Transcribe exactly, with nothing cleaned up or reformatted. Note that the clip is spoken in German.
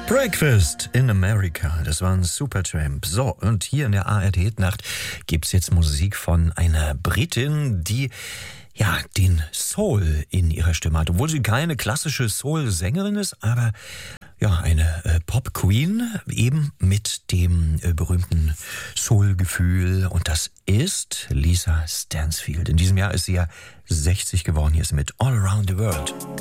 Breakfast in America, das war ein Supertramp. So, und hier in der A R D-Nacht gibt's jetzt Musik von einer Britin, die ja den Soul in ihrer Stimme hat. Obwohl sie keine klassische Soul-Sängerin ist, aber ja, eine äh, Pop-Queen, eben mit dem äh, berühmten Soul-Gefühl. Und das ist Lisa Stansfield. In diesem Jahr ist sie ja sechzig geworden. Hier ist mit All Around the World.